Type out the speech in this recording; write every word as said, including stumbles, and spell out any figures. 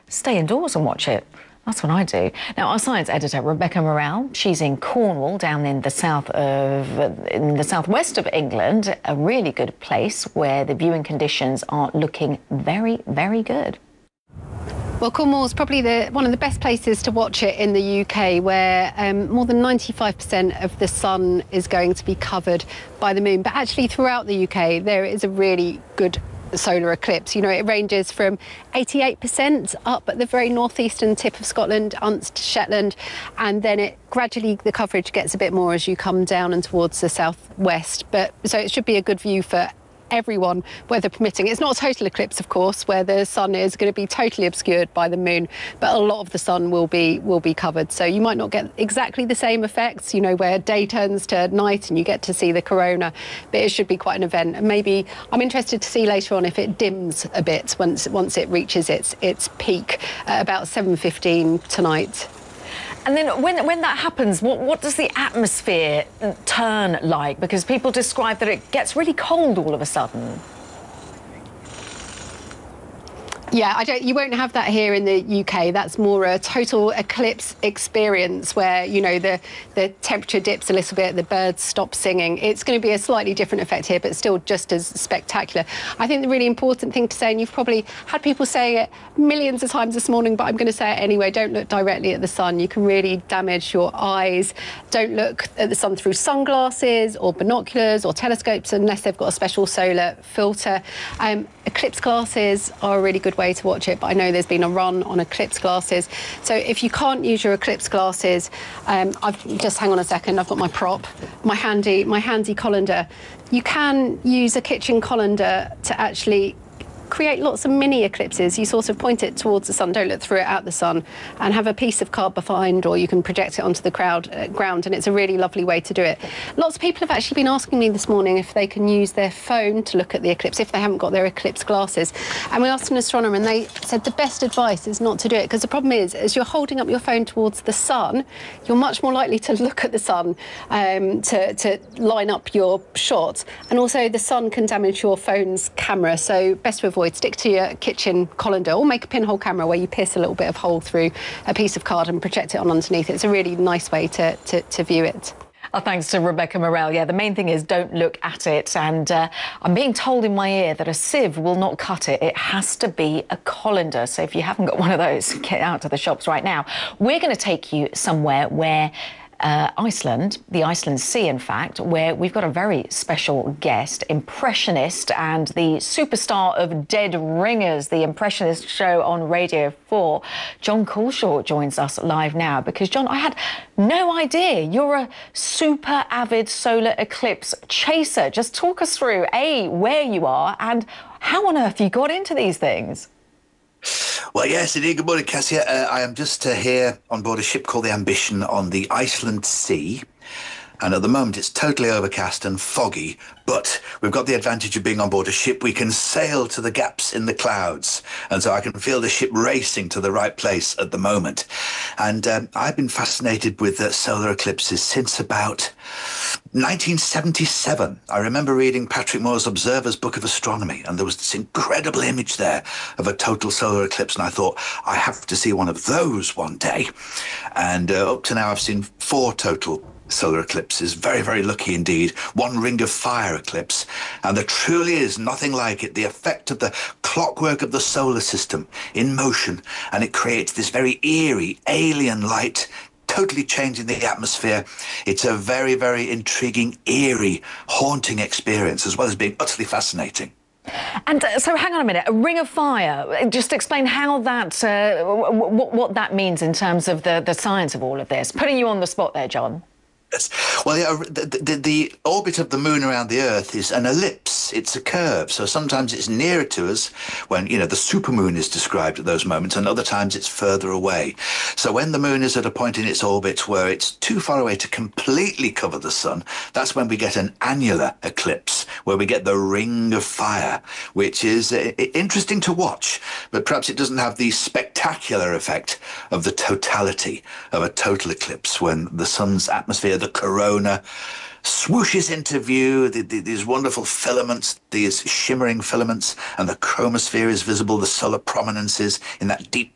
stay indoors and watch it. That's what I do. Now, our science editor, Rebecca Morrell, she's in Cornwall, down in the south of, in the southwest of England, a really good place where the viewing conditions are looking very, very good. Well, Cornwall's probably the, one of the best places to watch it in the U K, where um, more than ninety-five percent of the sun is going to be covered by the moon. But actually, throughout the U K, there is a really good solar eclipse. You know, it ranges from eighty-eight percent up at the very northeastern tip of Scotland, Unst, Shetland, and then it gradually, the coverage gets a bit more as you come down and towards the southwest. But so it should be a good view for everyone, weather permitting. It's not a total eclipse, of course, where the sun is going to be totally obscured by the moon, but a lot of the sun will be will be covered. So you might not get exactly the same effects, you know, where day turns to night and you get to see the corona, but it should be quite an event. And maybe I'm interested to see later on if it dims a bit once once it reaches its its peak at about seven fifteen tonight. And then when, when that happens, what, what does the atmosphere turn like? Because people describe that it gets really cold all of a sudden. Yeah, I don't, you won't have that here in the U K. That's more a total eclipse experience where, you know, the, the temperature dips a little bit, the birds stop singing. It's going to be a slightly different effect here, but still just as spectacular. I think the really important thing to say, and you've probably had people say it millions of times this morning, but I'm going to say it anyway, don't look directly at the sun. You can really damage your eyes. Don't look at the sun through sunglasses or binoculars or telescopes unless they've got a special solar filter. Um, eclipse glasses are a really good way to watch it, but I know there's been a run on eclipse glasses. So if you can't use your eclipse glasses, um, I've just hang on a second. I've got my prop, my handy, my handy colander. You can use a kitchen colander to actually create lots of mini eclipses. You sort of point it towards the sun, don't look through it at the sun, and have a piece of card behind, or you can project it onto the crowd, uh, ground, and it's a really lovely way to do it. Lots of people have actually been asking me this morning if they can use their phone to look at the eclipse, if they haven't got their eclipse glasses. And we asked an astronomer, and they said the best advice is not to do it, because the problem is, as you're holding up your phone towards the sun, you're much more likely to look at the sun um, to, to line up your shot. And also the sun can damage your phone's camera, so best to avoid. Stick to your kitchen colander, or make a pinhole camera where you pierce a little bit of hole through a piece of card and project it on underneath. It's a really nice way to, to, to view it. Oh, thanks to Rebecca Morrell. Yeah, the main thing is don't look at it. And uh, I'm being told in my ear that a sieve will not cut it. It has to be a colander. So if you haven't got one of those, get out to the shops right now. We're going to take you somewhere where Uh, Iceland, the Iceland Sea, in fact, where we've got a very special guest, impressionist and the superstar of Dead Ringers, the Impressionist show on Radio four. Jon Culshaw joins us live now because, Jon, I had no idea you're a super avid solar eclipse chaser. Just talk us through, A, where you are and how on earth you got into these things. Well, yes, indeed. Good morning, Cassia. Uh, I am just uh, here on board a ship called the Ambition on the Iceland Sea. And at the moment, it's totally overcast and foggy, but we've got the advantage of being on board a ship. We can sail to the gaps in the clouds, and so I can feel the ship racing to the right place at the moment. And um, I've been fascinated with uh, solar eclipses since about nineteen seventy-seven. I remember reading Patrick Moore's Observer's Book of Astronomy, and there was this incredible image there of a total solar eclipse, and I thought, I have to see one of those one day. And uh, up to now, I've seen four total solar eclipses. Very, very lucky indeed. One ring of fire eclipse, and there truly is nothing like it. The effect of the clockwork of the solar system in motion, and it creates this very eerie alien light, totally changing the atmosphere. It's a very, very intriguing, eerie, haunting experience, as well as being utterly fascinating. And uh, so hang on a minute, a ring of fire, just explain how that, uh, what, what that means in terms of the, the science of all of this. Putting you on the spot there, Jon. Yes. Well, yeah, the, the, the orbit of the moon around the Earth is an ellipse. It's a curve. So sometimes it's nearer to us when, you know, the supermoon is described at those moments, and other times it's further away. So when the moon is at a point in its orbit where it's too far away to completely cover the sun, that's when we get an annular eclipse, where we get the ring of fire, which is uh, interesting to watch, but perhaps it doesn't have the spectacular effect of the totality of a total eclipse when the sun's atmosphere, the corona, swooshes into view, the, the, these wonderful filaments, these shimmering filaments, and the chromosphere is visible, the solar prominences in that deep